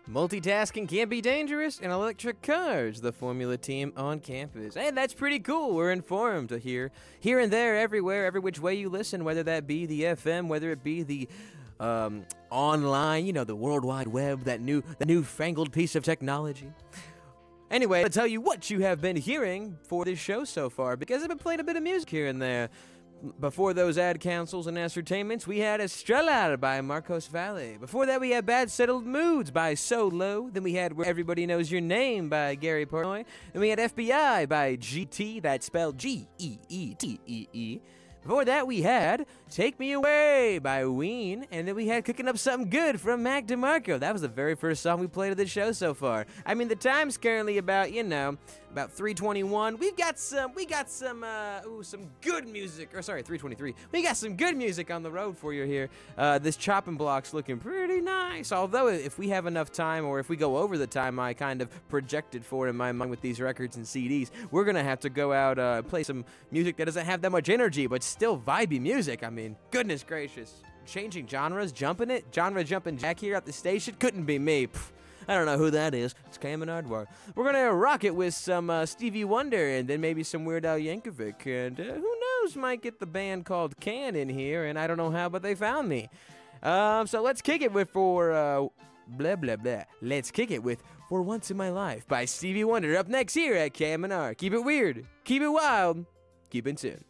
Multitasking can be dangerous in electric cars, the Formula team on campus. Hey, that's pretty cool. We're informed here and there, everywhere, every which way you listen, whether that be the FM, whether it be the online, the World Wide Web, the newfangled piece of technology. Anyway, I'll tell you what you have been hearing for this show so far, because I've been playing a bit of music here and there. Before those ad councils and ascertainments, we had Estrella by Marcos Valle. Before that, we had Bad Settled Moods by Solo. Then we had Where Everybody Knows Your Name by Gary Portnoy. Then we had FBI by GT, that's spelled Geettee. Before that, we had Take Me Away by Ween, and then we had Cooking Up Something Good from Mac DeMarco. That was the very first song we played of this show so far. I mean, the time's currently about 3:21. We got some good music, 3:23. We got some good music on the road for you here. This chopping block's looking pretty nice, although if we have enough time, or if we go over the time I kind of projected for in my mind with these records and CDs, we're gonna have to go out and play some music that doesn't have that much energy, but still vibey music. I mean, goodness gracious. Changing genres, genre jumping Jack here at the station, couldn't be me. I don't know who that is. It's Cam and Hardware. We're gonna rock it with some Stevie Wonder, and then maybe some Weird Al Yankovic, and who knows, might get the band called Can in here, and I don't know how, but they found me. So let's kick it with blah blah blah. Let's kick it with For Once in My Life by Stevie Wonder. Up next here at Cam and R. Keep it weird, keep it wild, keep in tune.